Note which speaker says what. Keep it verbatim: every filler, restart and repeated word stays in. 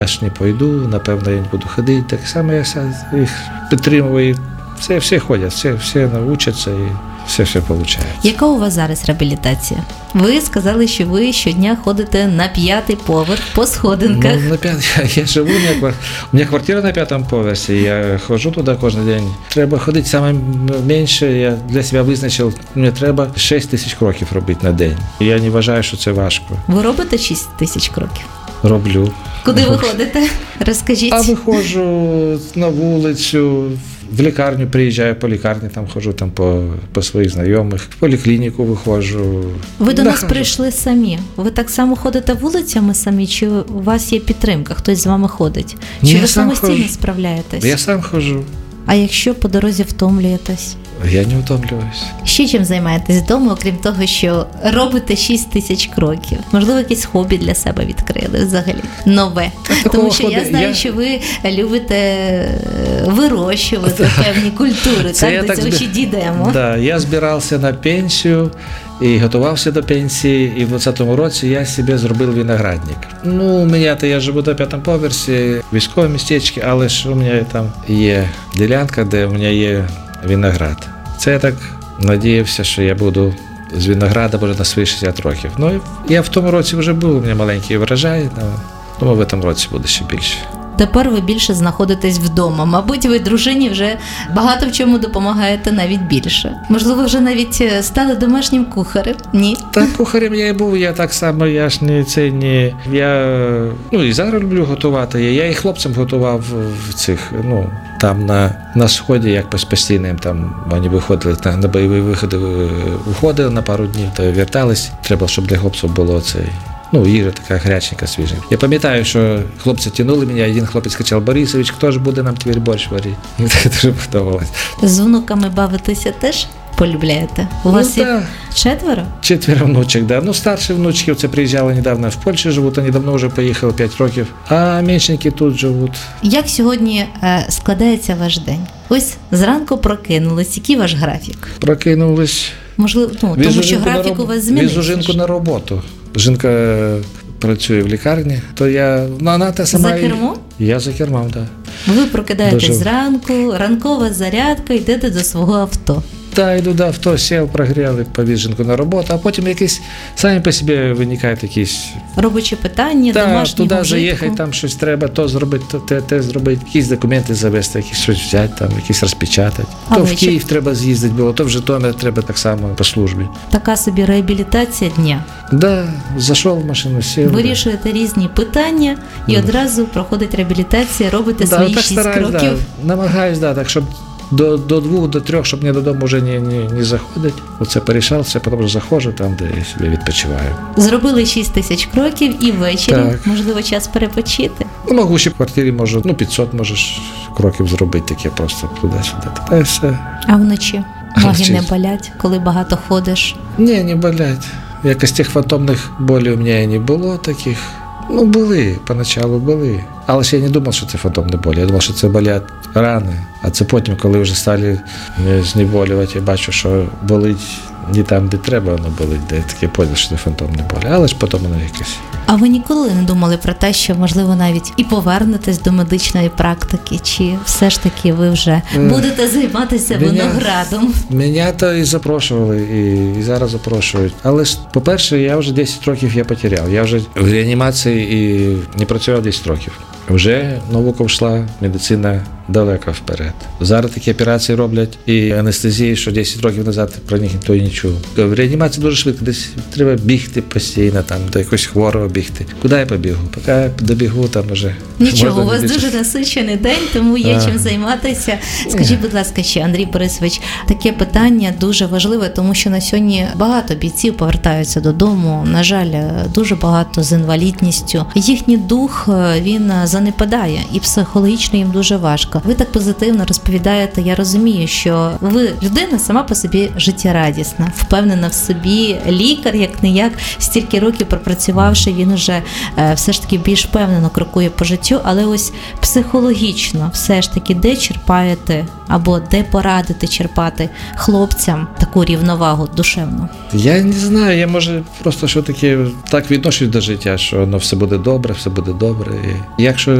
Speaker 1: Я ж не пойду, напевно, я не буду ходити. Так само я їх підтримую. Все, всі ходять, всі, всі навчаться і все, все виходить.
Speaker 2: Яка у вас зараз реабілітація? Ви сказали, що ви щодня ходите на п'ятий поверх по сходинках.
Speaker 1: Ну, на п'ятий, я, я живу, у мене, у мене квартира на п'ятому поверсі, я ходжу туди кожен день. Треба ходити саме менше, я для себе визначив, мені треба шість тисяч кроків робити на день. Я не вважаю, що це важко.
Speaker 2: Ви робите шість тисяч кроків?
Speaker 1: Роблю.
Speaker 2: Куди ви ходите? Розкажіть.
Speaker 1: А виходжу на вулицю, в лікарню приїжджаю, по лікарні там ходжу, там по, по своїх знайомих, в поліклініку виходжу.
Speaker 2: Ви до
Speaker 1: да,
Speaker 2: нас
Speaker 1: хожу.
Speaker 2: прийшли самі. Ви так само ходите вулицями самі, чи у вас є підтримка, хтось з вами ходить? Чи
Speaker 1: Ні,
Speaker 2: ви
Speaker 1: я сам
Speaker 2: самостійно
Speaker 1: ходжу.
Speaker 2: справляєтесь?
Speaker 1: Я сам ходжу.
Speaker 2: А якщо по дорозі втомлюєтесь?
Speaker 1: Я не втомлююсь.
Speaker 2: Ще чим займаєтесь вдома, окрім того, що робите шість тисяч кроків? Можливо, якесь хобі для себе відкрили взагалі? Нове.
Speaker 1: Так,
Speaker 2: Тому що я
Speaker 1: хобі,
Speaker 2: знаю,
Speaker 1: я...
Speaker 2: що ви любите вирощувати певні культури.
Speaker 1: Це
Speaker 2: так, до цього
Speaker 1: зб...
Speaker 2: ще дійдемо.
Speaker 1: Да, я збирався на пенсію і готувався до пенсії, і в двадцятому році я собі зробив виноградник. Ну, у мене, то я живу на п'ятому поверсі, військове містечко, але ж у мене там є ділянка, де у мене є виноград. Це я так надіявся, що я буду з винограда вже на свої шістдесят років. Ну, я в тому році вже був, у мене маленький врожай, тому в цьому році буде ще більше.
Speaker 2: Тепер ви більше знаходитесь вдома. Мабуть, ви дружині вже багато в чому допомагаєте, навіть більше. Можливо, вже навіть стали домашнім кухарем? Ні?
Speaker 1: Так, кухарем я і був, я так само, я ж не це не... Я, ну, і зараз люблю готувати. Я і хлопцям готував в цих, ну, там на, на сході, як постійним, там вони виходили на, на бойові виходи, виходили на пару днів, то вертались. Треба, щоб для хлопців було цей... Ну, їжа така гаряченька, свіженька. Я пам'ятаю, що хлопці тягнули мене, один хлопець кричав: «Борисович, хто ж буде нам тепер борщ варити?» Мені так дуже подобалось.
Speaker 2: З внуками бавитися теж полюбляєте? У
Speaker 1: Ну,
Speaker 2: вас їх
Speaker 1: да.
Speaker 2: четверо?
Speaker 1: Четверо внучок, да. Ну, старші внучки, це приїжджали недавно в Польщі живуть, вони давно вже поїхали, п'ять років, а меншенькі тут живуть.
Speaker 2: Як сьогодні е, складається ваш день? Ось зранку прокинулись, який ваш графік?
Speaker 1: Прокинулись.
Speaker 2: Можливо, ну, тому що графік у вас змінився.
Speaker 1: Везу жінку на роботу. Жінка працює в лікарні, то я, ну, вона та сама.
Speaker 2: За кермом?
Speaker 1: Я за кермом, так. Да.
Speaker 2: Ви прокидаєтесь
Speaker 1: Дуже.
Speaker 2: Зранку, ранкова зарядка, йдете до свого авто.
Speaker 1: Так, йду до авто, сів, прогріли, повіз жінку на роботу, а потім якісь, самі по собі виникають якісь...
Speaker 2: Робочі питання,
Speaker 1: Так,
Speaker 2: домашнього
Speaker 1: туди
Speaker 2: вжитку.
Speaker 1: заїхати, там щось треба, то зробити, то те, те зробити, якісь документи завести, якісь щось взяти, там, якісь розпечатати.
Speaker 2: А
Speaker 1: то в
Speaker 2: вечір?
Speaker 1: Київ треба з'їздити було, то в Житомир треба так само по службі.
Speaker 2: Така собі реабілітація дня.
Speaker 1: Да, зайшов в машину, сів.
Speaker 2: Вирішуєте різні питання і одразу проходить реабілітація, робите
Speaker 1: Да,
Speaker 2: свої
Speaker 1: так
Speaker 2: шість
Speaker 1: стараюсь,
Speaker 2: кроків.
Speaker 1: да, намагаюсь, да, так, щоб до, до двох, до трьох, щоб мені додому вже не, не, не заходить. Оце порішав, все, потім вже заходжу там, де я собі відпочиваю.
Speaker 2: Зробили шість тисяч кроків і ввечері,
Speaker 1: Так.
Speaker 2: можливо, час перепочити.
Speaker 1: Ну, можу ще в квартирі, можу, ну, п'ятсот можеш кроків зробити, таке просто туди-сюди. Та й все.
Speaker 2: А вночі
Speaker 1: А
Speaker 2: ноги
Speaker 1: вночі?
Speaker 2: не болять, коли багато ходиш.
Speaker 1: Ні, не болять. Якось тих фантомних болів у мене і не було таких. Ну, були, поначалу були. Але ж я не думав, що це фантомні болі. Я думав, що це болять рани. А це потім, коли вже стали мене знеболювати, я бачу, що болить не там, де треба, воно болить, де я таке поняв, що це фантомні болі. Але ж потім воно якесь.
Speaker 2: А ви ніколи не думали про те, що, можливо, навіть і повернетесь до медичної практики, чи все ж таки ви вже будете займатися
Speaker 1: Мене-
Speaker 2: виноградом?
Speaker 1: Мене то і запрошували, і, і зараз запрошують. Але ж, по-перше, я вже десять років я потеряв. Я вже в реанімації і не працював десять років. Вже наука йшла, медицина далеко вперед. Зараз такі операції роблять і анестезії, що десять років назад про них ніхто і не чув. В реанімації дуже швидко, десь треба бігти постійно, там, до якогось хворого бігти. Куди я побігу? Поки я добігу, там вже...
Speaker 2: Нічого, у вас
Speaker 1: більше.
Speaker 2: дуже насичений день, тому є
Speaker 1: А.
Speaker 2: чим займатися. Скажіть, будь ласка, ще, Андрій Борисович, таке питання дуже важливе, тому що на сьогодні багато бійців повертаються додому. На жаль, дуже багато з інвалідністю. Їхній дух, він занепадає, і психологічно їм дуже важко. Ви так позитивно розповідаєте. Я розумію, що ви людина сама по собі життєрадісна, впевнена в собі, лікар, як не як, стільки років пропрацювавши, він уже е, все ж таки більш впевнено крокує по життю, але ось психологічно все ж таки де черпаєте або де порадити черпати хлопцям таку рівновагу душевну?
Speaker 1: Я не знаю, я може просто що таке так відношусь до життя, що воно все буде добре, все буде добре. І якщо